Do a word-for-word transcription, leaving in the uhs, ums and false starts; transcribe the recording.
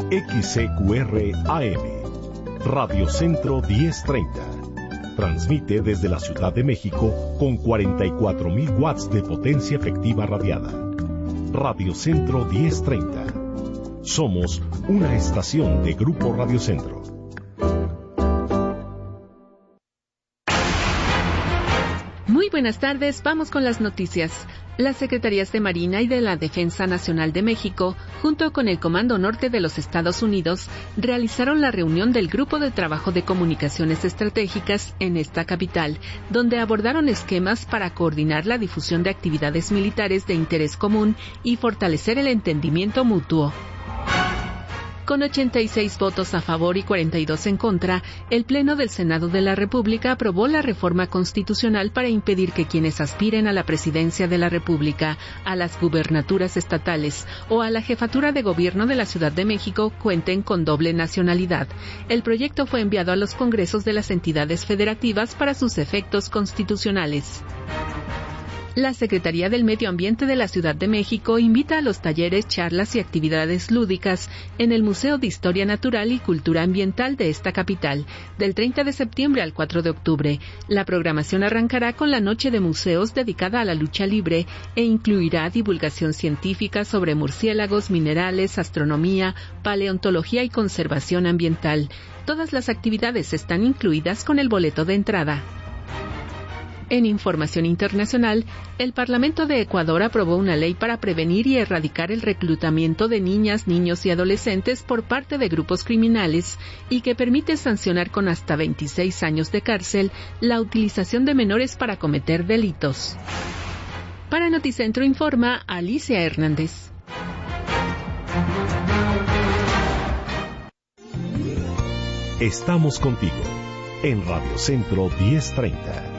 X C Q R A M, Radio Centro diez treinta. Transmite desde la Ciudad de México con cuarenta y cuatro mil watts de potencia efectiva radiada. Radio Centro diez treinta. Somos una estación de Grupo Radio Centro. Muy buenas tardes, vamos con las noticias. Las Secretarías de Marina y de la Defensa Nacional de México, junto con el Comando Norte de los Estados Unidos, realizaron la reunión del Grupo de Trabajo de Comunicaciones Estratégicas en esta capital, donde abordaron esquemas para coordinar la difusión de actividades militares de interés común y fortalecer el entendimiento mutuo. Con ochenta y seis votos a favor y cuarenta y dos en contra, el Pleno del Senado de la República aprobó la reforma constitucional para impedir que quienes aspiren a la presidencia de la República, a las gubernaturas estatales o a la jefatura de gobierno de la Ciudad de México cuenten con doble nacionalidad. El proyecto fue enviado a los congresos de las entidades federativas para sus efectos constitucionales. La Secretaría del Medio Ambiente de la Ciudad de México invita a los talleres, charlas y actividades lúdicas en el Museo de Historia Natural y Cultura Ambiental de esta capital, del treinta de septiembre al cuatro de octubre. La programación arrancará con la Noche de Museos dedicada a la lucha libre e incluirá divulgación científica sobre murciélagos, minerales, astronomía, paleontología y conservación ambiental. Todas las actividades están incluidas con el boleto de entrada. En información internacional, el Parlamento de Ecuador aprobó una ley para prevenir y erradicar el reclutamiento de niñas, niños y adolescentes por parte de grupos criminales y que permite sancionar con hasta veintiséis años de cárcel la utilización de menores para cometer delitos. Para Noticentro informa Alicia Hernández. Estamos contigo en Radio Centro diez treinta.